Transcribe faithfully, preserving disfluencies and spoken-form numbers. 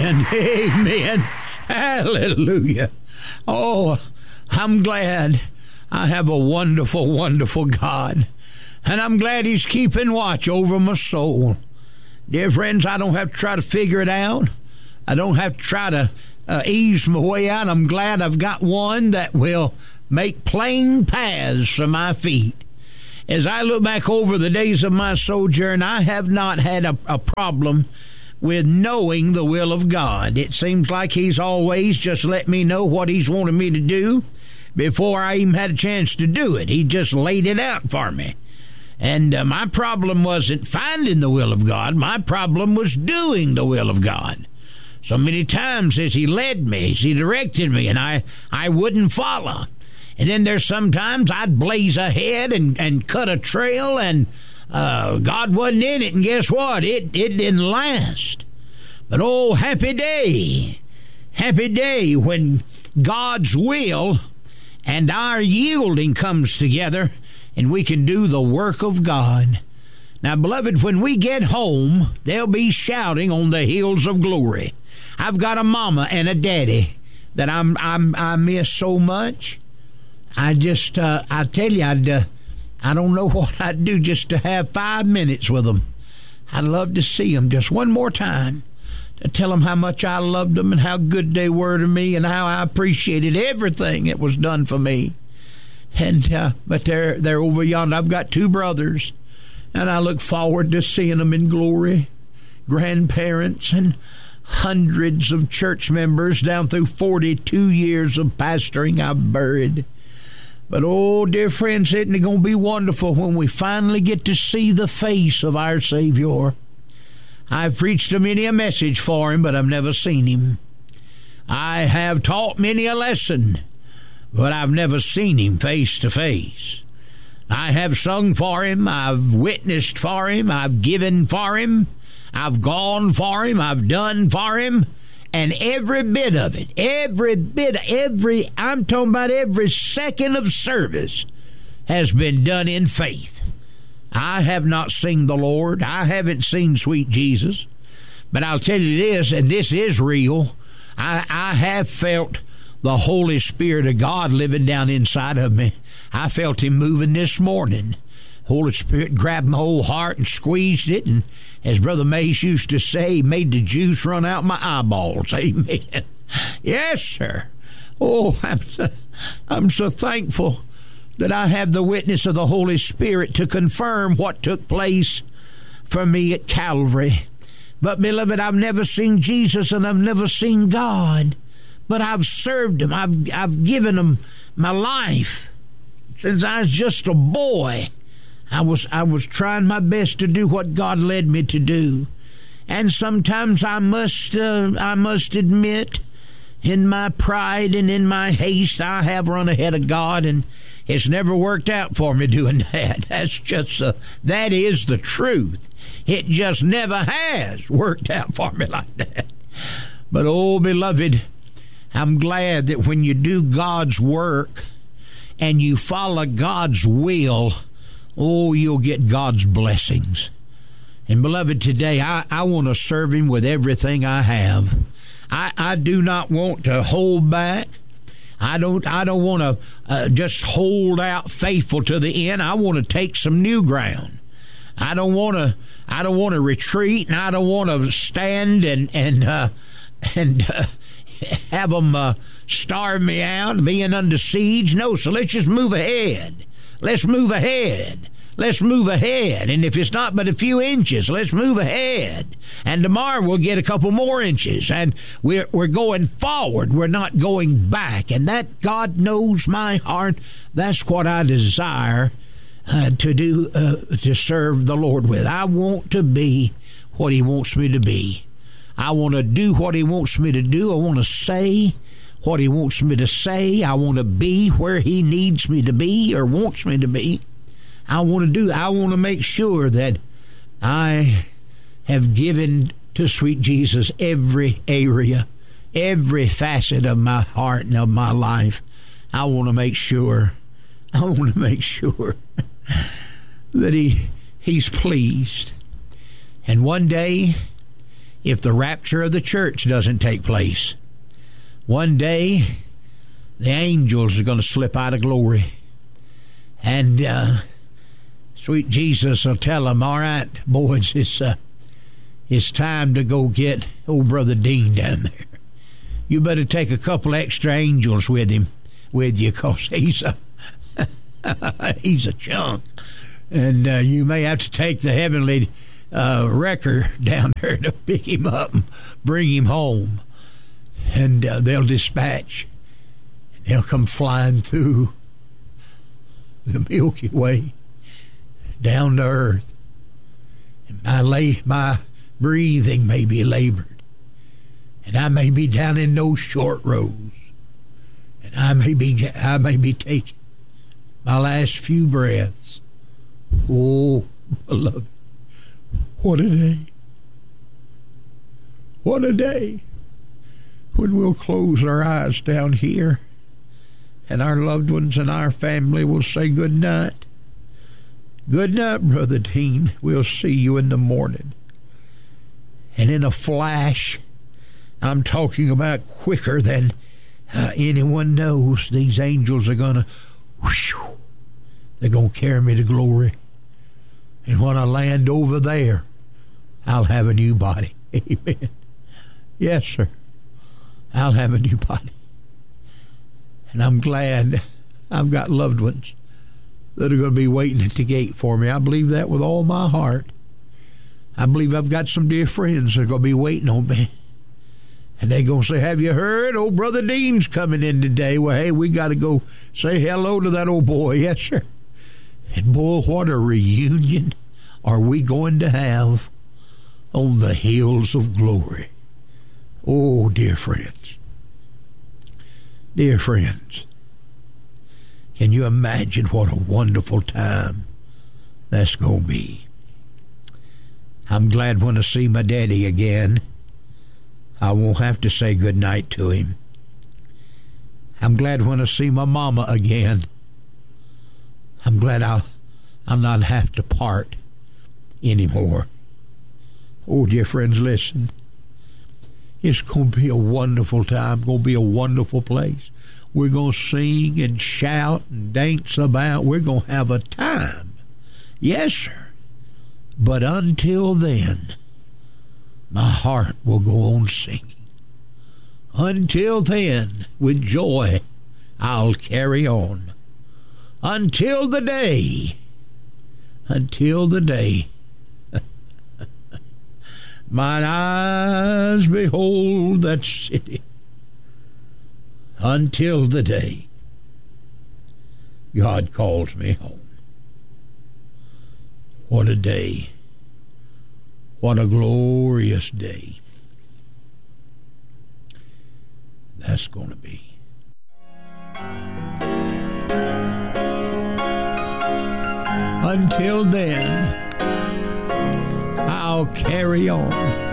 Amen. Amen. Hallelujah. Oh, I'm glad I have a wonderful, wonderful God. And I'm glad he's keeping watch over my soul. Dear friends, I don't have to try to figure it out. I don't have to try to uh, ease my way out. I'm glad I've got one that will make plain paths for my feet. As I look back over the days of my sojourn, I have not had a, a problem with knowing the will of God. It seems like he's always just let me know what he's wanted me to do before I even had a chance to do it. He just laid it out for me. And uh, my problem wasn't finding the will of God. My problem was doing the will of God. So many times as he led me, as he directed me, and I, I wouldn't follow. And then there's sometimes I'd blaze ahead and, and cut a trail, and uh, God wasn't in it. And guess what? It, it didn't last. But oh, happy day. Happy day when God's will and our yielding comes together and we can do the work of God. Now, beloved, when we get home, they'll be shouting on the hills of glory. I've got a mama and a daddy that I'm, I'm I miss so much. I just, uh, I tell you, I'd, uh, I don't know what I'd do just to have five minutes with them. I'd love to see them just one more time, to tell them how much I loved them and how good they were to me and how I appreciated everything that was done for me. And uh, but they're they're over yonder. I've got two brothers, and I look forward to seeing them in glory. Grandparents and hundreds of church members down through forty-two years of pastoring I've buried. But, oh, dear friends, isn't it going to be wonderful when we finally get to see the face of our Savior? I've preached a many a message for him, but I've never seen him. I have taught many a lesson, but I've never seen him face to face. I have sung for him, I've witnessed for him, I've given for him, I've gone for him, I've done for him. And every bit of it, every bit, every, I'm talking about every second of service has been done in faith. I have not seen the Lord. I haven't seen sweet Jesus. But I'll tell you this, and this is real, I, I have felt the Holy Spirit of God living down inside of me. I felt him moving this morning. Holy Spirit grabbed my whole heart and squeezed it, and as Brother Mays used to say, he made the juice run out my eyeballs. Amen. Yes, sir. Oh, I'm so, I'm so thankful that I have the witness of the Holy Spirit to confirm what took place for me at Calvary. But, beloved, I've never seen Jesus and I've never seen God, but I've served him. I've, I've given him my life since I was just a boy. I was I was trying my best to do what God led me to do, and sometimes I must uh, I must admit, in my pride and in my haste, I have run ahead of God, and it's never worked out for me doing that. That's just uh, that is the truth. It just never has worked out for me like that. But oh, beloved, I'm glad that when you do God's work and you follow God's will, oh, you'll get God's blessings. And, beloved, today I, I want to serve him with everything I have. I, I do not want to hold back. I don't I don't want to uh, just hold out faithful to the end. I want to take some new ground. I don't want to I don't want to retreat, and I don't want to stand and and uh, and uh, have them uh, starve me out, being under siege. No, so let's just move ahead. Let's move ahead. Let's move ahead. And if it's not but a few inches, let's move ahead. And tomorrow we'll get a couple more inches. And we're, we're going forward. We're not going back. And that, God knows my heart, that's what I desire uh, to do, uh, to serve the Lord with. I want to be what he wants me to be. I want to do what he wants me to do. I want to say what he wants me to say. I want to be where he needs me to be or wants me to be. I want to do, I want to make sure that I have given to sweet Jesus every area, every facet of my heart and of my life. I want to make sure, I want to make sure that he he's pleased. And one day if the rapture of the church doesn't take place. One day, the angels are going to slip out of glory. And uh, sweet Jesus will tell them, all right, boys, it's, uh, it's time to go get old Brother Dean down there. You better take a couple extra angels with him, with you, because he's a, he's a chunk. And uh, you may have to take the heavenly uh, wrecker down there to pick him up and bring him home. And uh, they'll dispatch. They'll come flying through the Milky Way down to earth. And my, la- my breathing may be labored. And I may be down in those short rows. And I may be, I may be taking my last few breaths. Oh, beloved, what a day. What a day when we'll close our eyes down here and our loved ones and our family will say good night. Good night, Brother Dean. We'll see you in the morning. And in a flash, I'm talking about quicker than uh, anyone knows, these angels are going to, whoosh, they're going to carry me to glory. And when I land over there, I'll have a new body. Amen. Yes, sir. I'll have a new body. And I'm glad I've got loved ones that are going to be waiting at the gate for me. I believe that with all my heart. I believe I've got some dear friends that are going to be waiting on me. And they're going to say, have you heard? Old Brother Dean's coming in today. Well, hey, we got to go say hello to that old boy. Yes, sir. And boy, what a reunion are we going to have on the hills of glory. Oh, dear friends. Dear friends. Can you imagine what a wonderful time that's going to be? I'm glad when I see my daddy again, I won't have to say good night to him. I'm glad when I see my mama again. I'm glad I'll, I'll not have to part anymore. Oh, dear friends, listen. It's going to be a wonderful time. Going to be a wonderful place. We're going to sing and shout and dance about. We're going to have a time. Yes, sir. But until then, my heart will go on singing. Until then, with joy, I'll carry on. Until the day, until the day, mine eyes behold that city. Until the day God calls me home. What a day. What a glorious day that's going to be. Until then, I'll carry on.